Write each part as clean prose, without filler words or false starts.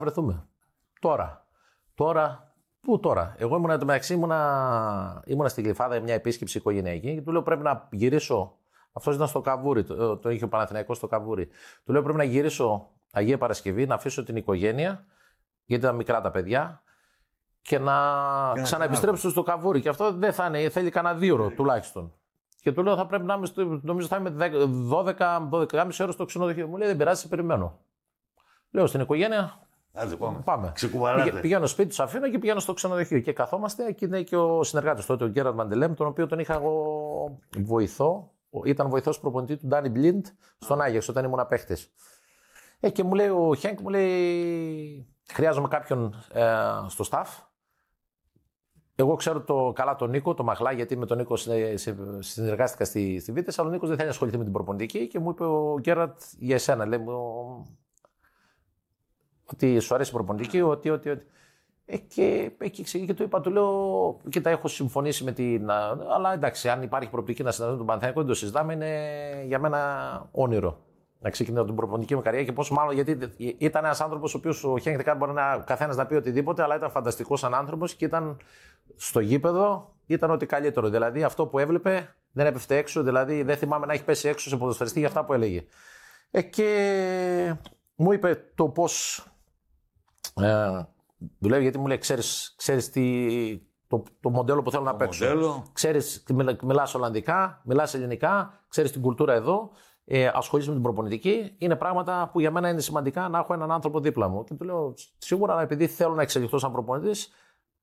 βρεθούμε. Τώρα, πού τώρα. Εγώ ήμουνα μεταξύ, ήμουνα στη Γλυφάδα για μια επίσκεψη οικογενειακή και του λέω πρέπει να γυρίσω. Αυτό ήταν στο Καβούρι, το είχε ο Παναθηναϊκός στο Καβούρι. Του λέω πρέπει να γυρίσω Αγία Παρασκευή, να αφήσω την οικογένεια, γιατί ήταν μικρά τα παιδιά, και να ξαναεπιστρέψω στο Καβούρι. Και αυτό δεν θα είναι, θέλει κανένα 2 ώρο τουλάχιστον. Και του λέω θα πρέπει να είμαι, νομίζω θα είμαι 12,5 ώρες στο ξενοδοχείο. Μου λέει δεν πειράζει, σε περιμένω. Λέω στην οικογένεια. Άντε, πάμε. Πηγαίνω σπίτι, του αφήνω και πηγαίνω στο ξενοδοχείο. Και καθόμαστε και είναι και ο συνεργάτης τότε, ο Γκέραντ Μαντελέμ, τον οποίο τον είχα εγώ βοηθό. Ήταν βοηθός προπονητή του Ντάνι Μπλιντ στον Άγιαξ όταν ήμουν παίχτης. Και μου λέει ο Χένκ, μου λέει χρειάζομαι κάποιον στο staff. Εγώ ξέρω καλά τον Νίκο, τον Μαχλά, γιατί με τον Νίκο συνεργάστηκα στη Βίτες, αλλά ο Νίκος δεν θέλει να ασχοληθεί με την προπονητική και μου είπε ο Γκέραντ για εσένα. Λέει μου ότι σου αρέσει η προπονητική, ότι. Και του είπα, του λέω, κοίτα, έχω συμφωνήσει με την. Αλλά εντάξει, αν υπάρχει προοπτική να συναντήσω τον Παναθηναϊκό, δεν το συζητάμε, είναι για μένα όνειρο. Να ξεκινήσω την προπονητική μου καριέρα και πόσο μάλλον γιατί ήταν ένας άνθρωπος ο οποίος ο Χένκ Ντεκάρ μπορεί καθένας να πει οτιδήποτε, αλλά ήταν φανταστικός σαν άνθρωπος και ήταν στο γήπεδο, ήταν ό,τι καλύτερο. Δηλαδή αυτό που έβλεπε δεν έπεφτε έξω, δηλαδή δεν θυμάμαι να έχει πέσει έξω σε ποδοσφαιριστή για αυτά που έλεγε. Και μου είπε το πώς δουλεύει, γιατί μου λέει ξέρεις το μοντέλο που θέλω να παίξω. Ξέρεις, μιλάς Ολλανδικά, μιλάς Ελληνικά, ξέρεις την κουλτούρα εδώ. Ασχολείσαι με την προπονητική, είναι πράγματα που για μένα είναι σημαντικά να έχω έναν άνθρωπο δίπλα μου. Και του λέω σίγουρα, αλλά επειδή θέλω να εξελιχθώ σαν προπονητής,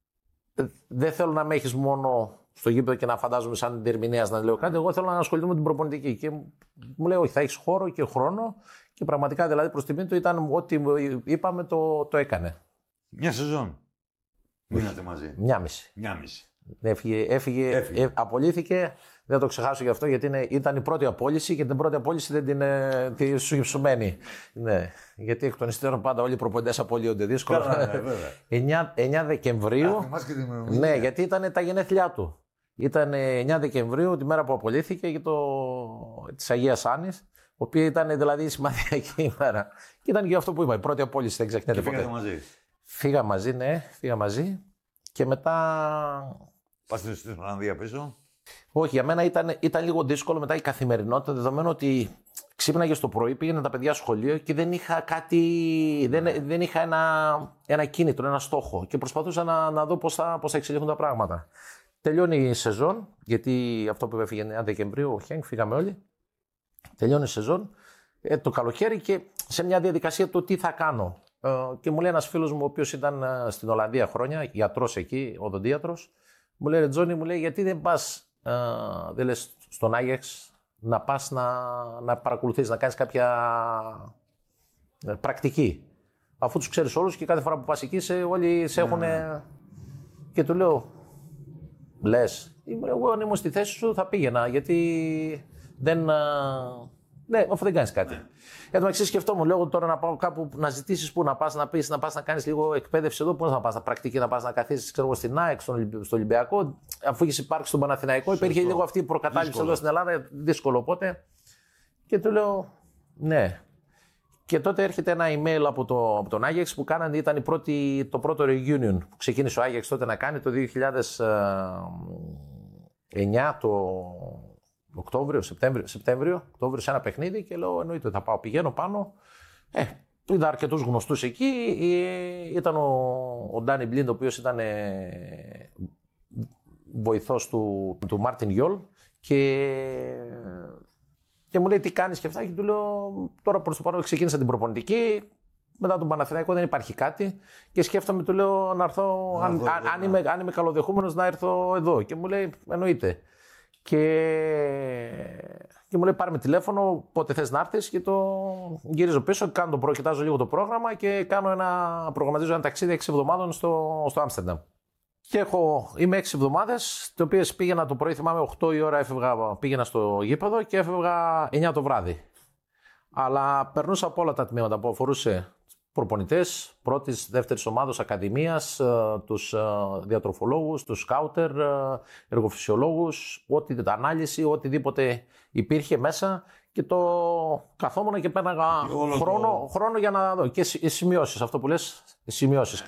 δεν θέλω να με έχεις μόνο στο γήπεδο και να φαντάζομαι σαν διερμηνέας να λέω κάτι. Εγώ θέλω να ασχοληθώ με την προπονητική. Και μου λέει, όχι, θα έχεις χώρο και χρόνο. Και πραγματικά δηλαδή προς τιμή του ήταν ό,τι είπαμε το έκανε. Μια σεζόν. Μείνατε μαζί. Μια μισή. Έφυγε, απολύθηκε. Δεν θα το ξεχάσω γι' αυτό, γιατί ήταν η πρώτη απόλυση και την πρώτη απόλυση δεν την σου υψωμένη. Ναι, γιατί εκ των υστέρων πάντα όλοι οι προπονητές απολύονται δύσκολα. 9 Δεκεμβρίου. Ναι, γιατί ήταν τα γενέθλιά του. Ήταν 9 Δεκεμβρίου, τη μέρα που απολύθηκε της Αγίας Άννης, η οποία ήταν δηλαδή η σημαδιακή ημέρα. Και ήταν και αυτό που είπα, η πρώτη απόλυση, δεν ξεχνάτε ποτέ. Φύγαμε μαζί, ναι, και μετά. Πας στην Ολλανδία πίσω. Όχι, για μένα ήταν λίγο δύσκολο μετά η καθημερινότητα, δεδομένου ότι ξύπναγες το πρωί, πήγαιναν τα παιδιά σχολείο και δεν είχα δεν είχα ένα κίνητρο, ένα στόχο και προσπαθούσα να δω πώς θα εξελίχθουν τα πράγματα. Τελειώνει η σεζόν, γιατί αυτό που έφυγε 9 Δεκεμβρίου, ο Χένκ, φύγαμε όλοι. Τελειώνει η σεζόν, το καλοκαίρι και σε μια διαδικασία του τι θα κάνω. Και μου λέει ένας φίλος μου, ο οποίος ήταν στην Ολλανδία χρόνια, ιατρός εκεί, οδοντίατρος, μου λέει, ρε Τζόνι, μου λέει, γιατί δεν πας, δεν λες στον Άγιαξ, να πας να παρακολουθείς, να κάνεις κάποια πρακτική. Αφού τους ξέρεις όλους και κάθε φορά που πας εκεί, όλοι σε έχουν. Και του λέω, λες, εγώ αν ήμουν στη θέση σου θα πήγαινα, γιατί δεν. Ναι, αφού δεν κάνεις κάτι. Εν τω μεταξύ σκεφτόμουν, λέω τώρα να πάω κάπου να ζητήσεις πού να πας, να πεις, να πας να κάνεις λίγο εκπαίδευση εδώ, πού να πας, να πρακτική, να πας να καθίσεις στην ΑΕΚ, στο Ολυμπιακό, αφού έχεις υπάρξει στον Παναθηναϊκό, υπήρχε λίγο αυτή η προκατάληψη εδώ στην Ελλάδα, δύσκολο οπότε. Και του λέω, ναι. Και τότε έρχεται ένα email από τον Άγιαξ που κάνανε, ήταν το πρώτο reunion που ξεκίνησε ο Άγιαξ τότε να κάνει το 2009, Οκτώβριο, Σεπτέμβριο, σε ένα παιχνίδι και λέω εννοείται θα πάω, πηγαίνω πάνω. Είδα αρκετούς γνωστούς εκεί. Ήταν ο Ντάνι Μπλιντ, ο οποίος ήταν βοηθός του Μάρτιν Γιόλ και μου λέει τι κάνεις και αυτά και του λέω τώρα προς το παρόν ξεκίνησα την προπονητική. Μετά τον Παναθηναϊκό δεν υπάρχει κάτι και σκέφτομαι, του λέω να έρθω, αν είμαι καλοδεχούμενος να έρθω εδώ και μου λέει εννοείται. Και μου λέει πάρε με τηλέφωνο πότε θες να έρθεις και το γυρίζω πίσω, κοιτάζω λίγο το πρόγραμμα και προγραμματίζω ένα ταξίδι 6 εβδομάδων στο Άμστερνταμ. Και είμαι 6 εβδομάδες, τις οποίες πήγαινα το πρωί, θυμάμαι 8 η ώρα πήγαινα στο γήπεδο και έφευγα 9 το βράδυ. Αλλά περνούσα από όλα τα τμήματα που αφορούσε προπονητές πρώτης, δεύτερης ομάδος, ακαδημίας, τους διατροφολόγους, τους σκάουτερ, εργοφυσιολόγους, ανάλυση, οτιδήποτε υπήρχε μέσα και το καθόμουν και πέρναγα χρόνο για να δω. Και σημειώσεις, αυτό που λες, σημειώσεις.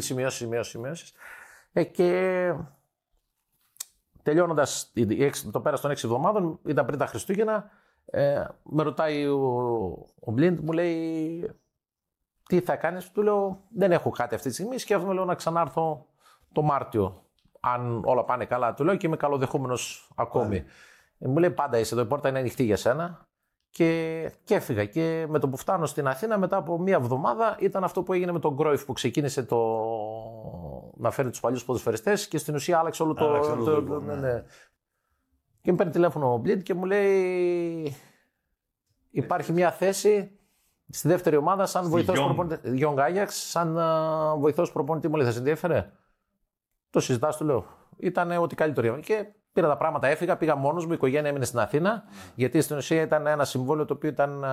Και τελειώνοντας το πέρας των 6 εβδομάδων, ήταν πριν τα Χριστούγεννα, με ρωτάει ο Μπλίντ, μου λέει τι θα κάνεις, του λέω δεν έχω κάτι αυτή τη στιγμή, σκέφτομαι λέω, να ξανάρθω το Μάρτιο, αν όλα πάνε καλά, του λέω και είμαι καλοδεχούμενος ακόμη. Μου λέει πάντα είσαι εδώ, η πόρτα είναι ανοιχτή για σένα. Και έφυγα. Και με το που φτάνω στην Αθήνα, μετά από μία εβδομάδα, ήταν αυτό που έγινε με τον Κρόιφ που ξεκίνησε να φέρει τους παλιούς ποδοσφαιριστές και στην ουσία άλλαξε όλο το. Ναι. Και με παίρνει τηλέφωνο ο Μπλίντ και μου λέει: υπάρχει μία θέση στη δεύτερη ομάδα σαν βοηθός προπονητή. Young Ajax, σαν βοηθός προπονητή. Μου λέει: θα σε ενδιαφέρε? Το συζητάς, του λέω. Ήταν ό,τι καλύτερο. Και πήρα τα πράγματα, έφυγα, πήγα μόνος μου, η οικογένεια έμεινε στην Αθήνα, γιατί στην ουσία ήταν ένα συμβόλαιο το οποίο ήταν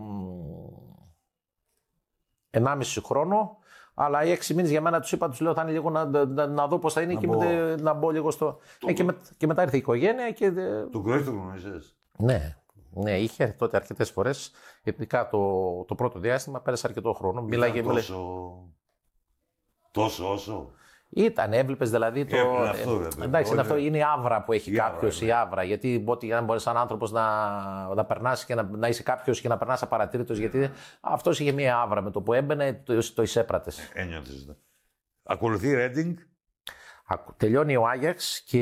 1,5 χρόνο, αλλά οι 6 μήνες για μένα τους είπα, τους λέω θα είναι λίγο να δω πώς θα είναι και να μπω λίγο στο. Και μετά ήρθε η οικογένεια. Τον Κρόιφ το γνωρίζεις? Ναι, είχε τότε αρκετές φορές, ειδικά το πρώτο διάστημα, πέρασε αρκετό χρόνο. Μίλαγε τόσο όσο. Έβλεπες δηλαδή το. Εντάξει, είναι αυτό, είναι η άβρα που έχει κάποιος, η άβρα. Γιατί αν μπορείς σαν άνθρωπος να περνάς και να είσαι κάποιος και να περνάς απαρατήρητος, γιατί αυτός είχε μία άβρα. Με το που έμπαινε, το εισέπρατες. Ένιωθες. Ακολουθεί η Ρέντινγκ. Τελειώνει ο Άγιαξ και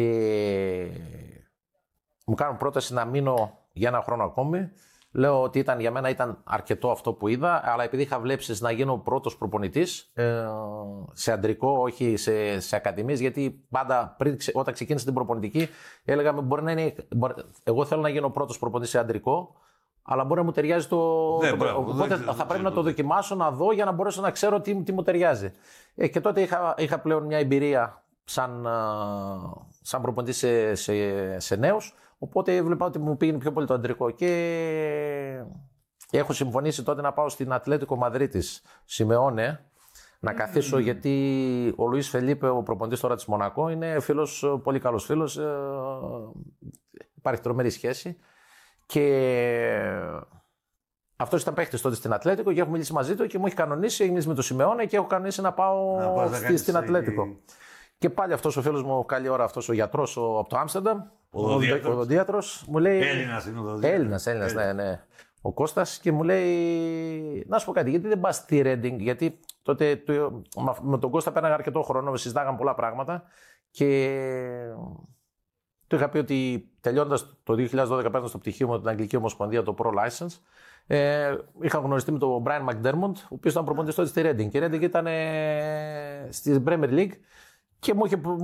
μου κάνουν πρόταση να μείνω για ένα χρόνο ακόμη. Λέω ότι για μένα ήταν αρκετό αυτό που είδα, αλλά επειδή είχα βλέψεις να γίνω πρώτος προπονητής σε αντρικό, όχι σε ακαδημίες, γιατί πάντα όταν ξεκίνησα την προπονητική έλεγα μπορεί να είναι. Εγώ θέλω να γίνω πρώτος προπονητής σε αντρικό, αλλά μπορεί να μου ταιριάζει οπότε θα πρέπει να το δοκιμάσω, να δω για να μπορέσω να ξέρω τι μου ταιριάζει. Και τότε είχα πλέον μια εμπειρία σαν προπονητής σε νέους. Οπότε έβλεπα ότι μου πήγαινε πιο πολύ το αντρικό και έχω συμφωνήσει τότε να πάω στην Ατλέτικο Μαδρίτης Σιμεώνε να καθίσω, γιατί ο Λουίς Φελίπε, ο προπονητής τώρα της Μονακό, είναι φίλος, πολύ καλός φίλος, υπάρχει τρομερή σχέση και αυτός ήταν παίχτης τότε στην Ατλέτικο και έχω μιλήσει μαζί του και μου έχει κανονίσει, έχει μιλήσει με το Σιμεώνε και έχω κανονίσει να πάω στην Ατλέτικο. Και πάλι αυτός ο φίλος μου, καλή ώρα, αυτός ο γιατρός από το Άμστερνταμ, ο οδοντίατρος, μου λέει. Έλληνας, ναι. Ο Κώστας, και μου λέει: να σου πω κάτι, γιατί δεν πας στη Ρέντινγκ? Γιατί τότε με τον Κώστα πέραγα αρκετό χρόνο, συζητάγαμε πολλά πράγματα και του είχα πει ότι τελειώνοντας το 2012 παίρνοντας το πτυχίο μου με την Αγγλική Ομοσπονδία, το Pro License, είχα γνωριστεί με τον Brian McDermott, ο οποίος ήταν προπονητής τότε στη Ρέντινγκ. Και η Ρέντινγκ ήταν στη Premier League. Και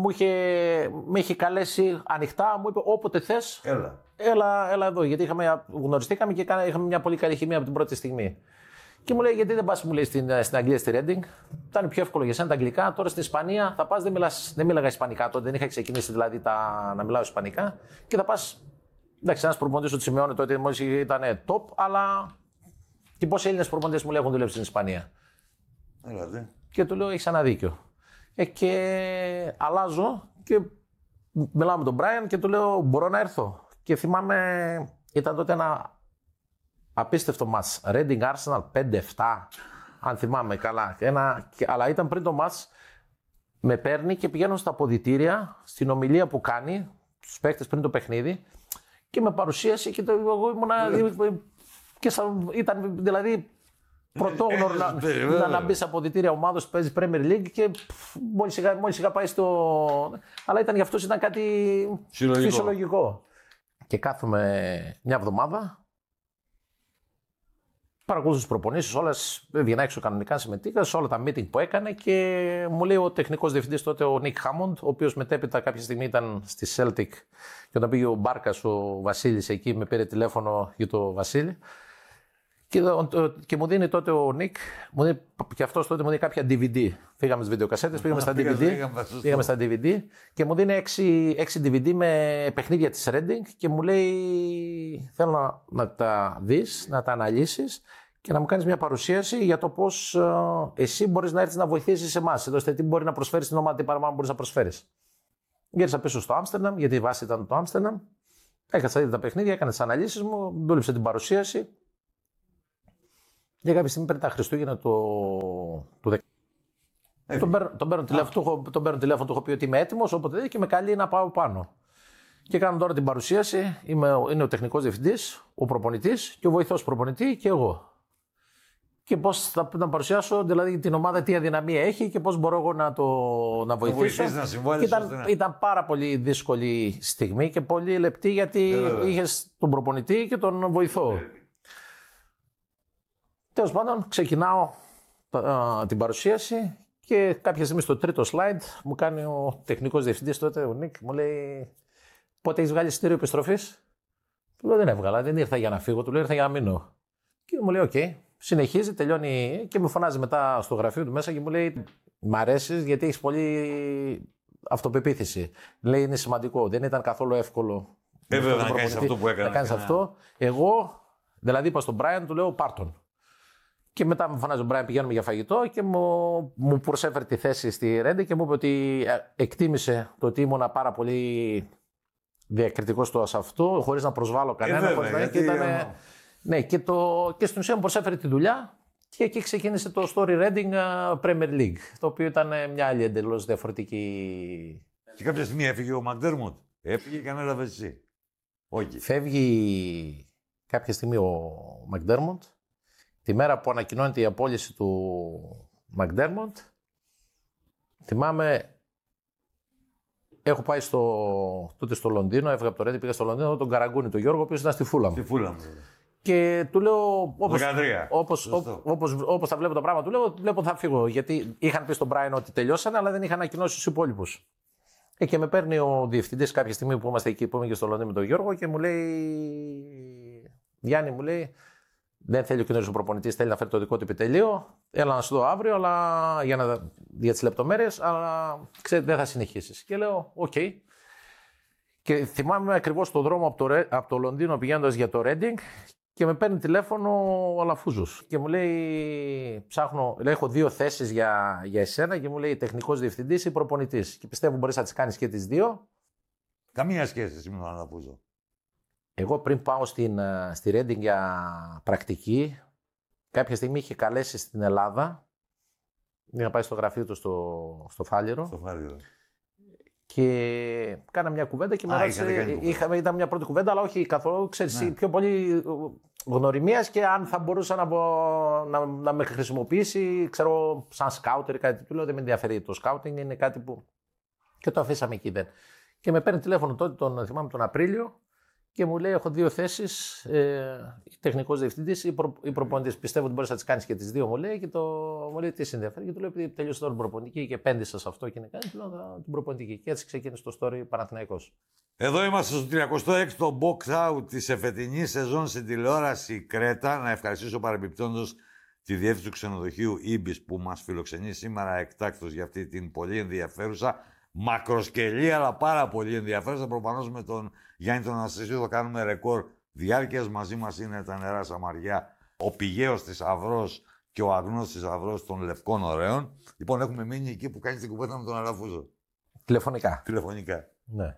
με είχε καλέσει ανοιχτά, μου είπε όποτε θες, έλα εδώ. Γιατί γνωριστήκαμε και είχαμε μια πολύ καλή χημεία από την πρώτη στιγμή. Και μου λέει: γιατί δεν πας, μου λέει, στην Αγγλία, στη Ρέντινγκ? Ήταν πιο εύκολο για σένα τα αγγλικά. Τώρα στην Ισπανία θα πας, δεν μίλαγα ισπανικά τότε, δεν είχα ξεκινήσει δηλαδή να μιλάω ισπανικά. Και θα πας. Εντάξει, ένας προπονητής του Σιμεώνε τότε μόλις ήταν top, αλλά και πόσοι Έλληνες προπονητές μου λέει έχουν δουλέψει στην Ισπανία? Και του λέω: έχεις ένα δίκιο. Και αλλάζω και μιλάω με τον Brian και του λέω: μπορώ να έρθω? Και θυμάμαι, ήταν τότε ένα απίστευτο μάτς. Reading Arsenal 5-7, αν θυμάμαι καλά. Αλλά ήταν πριν το μάτς, με παίρνει και πηγαίνω στα αποδυτήρια, στην ομιλία που κάνει, στους παίκτες πριν το παιχνίδι, και με παρουσίασε και εγώ ήμουνα. Και ήταν δηλαδή. Πρωτόγνωρο να μπει σε αποδυτήρια ομάδος που παίζει Premier League και μόλις είχα πάει στο. Αλλά για αυτός ήταν κάτι φυσιολογικό. Και κάθομαι μια εβδομάδα, παρακολουθούσα τις προπονήσεις, όλες έβγαινα έξω κανονικά, συμμετείχα σε όλα τα meeting που έκανε και μου λέει ο τεχνικός διευθυντής τότε, ο Nick Hammond, ο οποίος μετέπειτα κάποια στιγμή ήταν στη Celtic και όταν πήγε ο Μπάρκας, ο Βασίλης εκεί, με πήρε τηλέφωνο για το Βασίλη. Και μου δίνει τότε ο Νικ, και αυτός τότε μου δίνει κάποια DVD. Φύγαμε στις βιντεοκασέτες, πήγαμε στα DVD και μου δίνει 6 DVD με παιχνίδια της Reading και μου λέει: θέλω να τα δεις, να τα αναλύσεις και να μου κάνεις μια παρουσίαση για το πώς εσύ μπορείς να έρθεις να βοηθήσεις εμάς. Εδώ τι μπορεί να προσφέρεις στην ομάδα, τι παραπάνω μπορείς να προσφέρεις. Γύρισα πίσω στο Άμστερνταμ, γιατί η βάση ήταν το Άμστερνταμ. Έκατσα ήδη τα παιχνίδια, έκανα τις αναλύσεις μου, δούλεψε την παρουσίαση. Για κάποια στιγμή πριν τα Χριστούγεννα του τον παίρνω τηλέφωνο, του έχω πει ότι είμαι έτοιμος, όποτε και με καλεί να πάω πάνω. Και κάνω τώρα την παρουσίαση. Είναι ο τεχνικός διευθυντής, ο προπονητής και ο βοηθός προπονητή και εγώ. Και πώς θα να παρουσιάσω δηλαδή την ομάδα, τι αδυναμία έχει και πώς μπορώ εγώ να βοηθήσω. Ήταν πάρα πολύ δύσκολη στιγμή και πολύ λεπτή γιατί είχες τον προπονητή και τον βοηθό. Τέλος πάντων, ξεκινάω την παρουσίαση και κάποια στιγμή στο τρίτο slide μου κάνει ο τεχνικός διευθυντής τότε, ο Νίκ, μου λέει πότε έχεις βγάλει εισιτήριο επιστροφής. Του λέω δεν έβγαλα, δεν ήρθα για να φύγω, του λέω ήρθα για να μείνω. Και μου λέει οκ. Συνεχίζει, τελειώνει και με φωνάζει μετά στο γραφείο του μέσα και μου λέει μ' αρέσεις γιατί έχεις πολύ αυτοπεποίθηση. Λέει είναι σημαντικό, δεν ήταν καθόλου εύκολο. Βέβαια να κάνεις αυτό που έκανα. Να κάνεις αυτό. Εγώ, δηλαδή είπα στον Brian, του λέω πάρτον. Και μετά με φωνάζει ο Brian, πηγαίνουμε για φαγητό και μου προσέφερε τη θέση στη Ρέντε και μου είπε ότι εκτίμησε το ότι ήμουν πάρα πολύ διακριτικός σε αυτό, χωρίς να προσβάλλω κανένα. Ναι, και στην ουσία μου προσέφερε τη δουλειά και εκεί ξεκίνησε το Story Reading Premier League, το οποίο ήταν μια άλλη εντελώς διαφορετική. Και κάποια στιγμή έφυγε ο Μακδέρμοντ. Έφυγε και ανέλαβε εσύ. Όχι. Φεύγει κάποια στιγμή ο Μακδέρμοντ. Τη μέρα που ανακοινώνεται η απόλυση του Μακδέρμοντ, θυμάμαι, έχω πάει τότε στο Λονδίνο, έφυγα από το Reading, πήγα στο Λονδίνο, τον Καραγκούνη, τον Γιώργο, ο οποίος ήταν στη Φούλαμ. Στη Φούλαμ. Και του λέω, όπως τα βλέπω τα πράγματα, του λέω θα φύγω. Γιατί είχαν πει στον Brian ότι τελειώσανε, αλλά δεν είχαν ανακοινώσει τους υπόλοιπους. Και με παίρνει ο διευθυντής κάποια στιγμή που είμαστε εκεί, που είμαι και στο Λονδίνο με τον Γιώργο και μου λέει, Γιάννη, μου λέει, δεν θέλει ο καινούργιος προπονητής, θέλει να φέρει το δικό του επιτελείο. Έλα να σου δω αύριο αλλά, για τις λεπτομέρειες, αλλά δεν θα συνεχίσεις. Και λέω, οκ. Και θυμάμαι ακριβώς τον δρόμο από το Λονδίνο πηγαίνοντας για το Reading και με παίρνει τηλέφωνο ο Αλαφούζος και μου λέει, έχω 2 θέσεις για εσένα και μου λέει τεχνικός διευθυντής ή προπονητής. Και πιστεύω μπορείς να τις κάνεις και τις 2. Καμία σχέση εσύ με τον Αλαφούζο. Εγώ πριν πάω στη Reading για πρακτική, κάποια στιγμή είχε καλέσει στην Ελλάδα. Είχα πάει στο γραφείο του στο Φάληρο. Και κάνα μια κουβέντα και ήταν μια πρώτη κουβέντα, αλλά όχι καθόλου, ξέρεις, πιο πολύ γνωριμίας και αν θα μπορούσα να με χρησιμοποιήσει, ξέρω, σαν σκάουτερ ή κάτι. Του λέω δεν με ενδιαφέρει το σκάουτινγκ, είναι κάτι που... Και το αφήσαμε εκεί δεν. Και με παίρνει τηλέφωνο τότε, θυμάμαι τον Απρίλιο, και μου λέει: έχω 2 θέσεις, τεχνικός διευθυντής ή προπονητής. Πιστεύω ότι μπορείς να τις κάνεις και τις 2, μου λέει. Και μου λέει: τι σε ενδιαφέρει. Και του λέω: επειδή τελείωσα τώρα την προπονητική και επένδυσα σε αυτό και είναι κάτι, του λέω: την προπονητική. Και έτσι ξεκίνησε το story Παναθηναϊκός. Εδώ είμαστε στο 36ο box out της εφετινής σεζόν στην τηλεόραση Κρέτα. Να ευχαριστήσω παρεμπιπτόντως τη διεύθυνση του ξενοδοχείου Ibis που μας φιλοξενεί σήμερα εκτάκτως για αυτή την πολύ ενδιαφέρουσα. Μακροσκελή, αλλά πάρα πολύ ενδιαφέρουσα. Προφανώς με τον Γιάννη τον Αναστασίου θα κάνουμε ρεκόρ διάρκειας. Μαζί μας είναι τα νερά Σαμαριά, ο πηγαίος θησαυρός και ο αγνός θησαυρός των Λευκών Ωραίων. Λοιπόν, έχουμε μείνει εκεί που κάνει την κουβέντα με τον Αλαφούζο. Τηλεφωνικά. Ναι.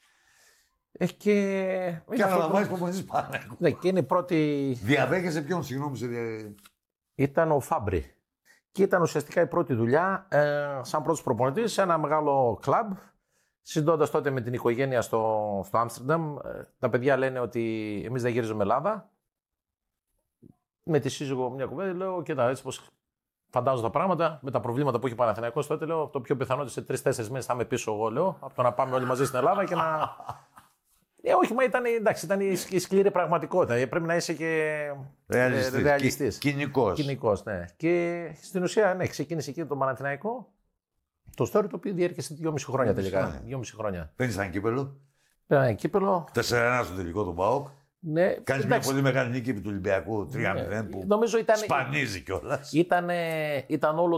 Και αναλαμβάνεις προπονητής πάνε. Ναι, και είναι η πρώτη. Διαδέχεσαι ποιον, συγγνώμη. Ήταν ο Φάμπρι. Και ήταν ουσιαστικά η πρώτη δουλειά σαν πρώτος προπονητής σε ένα μεγάλο κλαμπ. Συζητώντας τότε με την οικογένεια στο Άμστερνταμ, τα παιδιά λένε ότι εμείς δεν γυρίζουμε Ελλάδα. Με τη σύζυγο μια κουβέντα, λέω: κοίτα, έτσι πως φαντάζω τα πράγματα, με τα προβλήματα που είχε ο Παναθηναϊκός τότε, λέω: το πιο πιθανό ότι σε 3-4 μήνες θα είμαι πίσω εγώ, λέω, από το να πάμε όλοι μαζί στην Ελλάδα και να. Όχι, μα ήταν η σκληρή πραγματικότητα. Πρέπει να είσαι και ρεαλιστής. Κοινικός. Ναι. Και στην ουσία, ναι, ξεκίνησε εκεί το Παναθηναϊκό. Το story το οποίο διέρχεσε 2,5 χρόνια τελικά. 2,5 χρόνια. Παίρνεις ένα κύπελο. Πήρα ένα κύπελο. 4-1 στο τελικό του ΠΑΟΚ. Ναι. Κάνεις μια πολύ μεγάλη νίκη επί του Ολυμπιακού 3-0 που νομίζω σπανίζει κιόλας. Ήταν όλο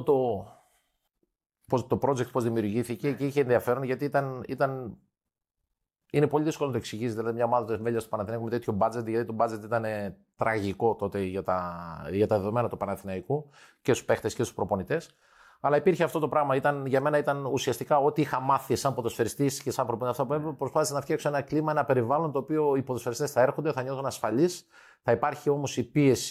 το project πώς δημιουργήθηκε και είχε ενδιαφέρον γιατί είναι πολύ δύσκολο να το εξηγήσει. Δηλαδή, μια ομάδα του Βέλγια του Παναθηναϊκού με τέτοιο budget, γιατί το budget ήταν τραγικό τότε για τα δεδομένα του Παναθηναϊκού και στους παίχτες και στους προπονητές. Αλλά υπήρχε αυτό το πράγμα. Για μένα ήταν ουσιαστικά ό,τι είχα μάθει σαν ποδοσφαιριστής και σαν προπονητής. Αυτό που προσπάθησα να φτιάξω ένα κλίμα, ένα περιβάλλον το οποίο οι ποδοσφαιριστές θα έρχονται, θα νιώθουν ασφαλείς. Θα υπάρχει όμως η πίεση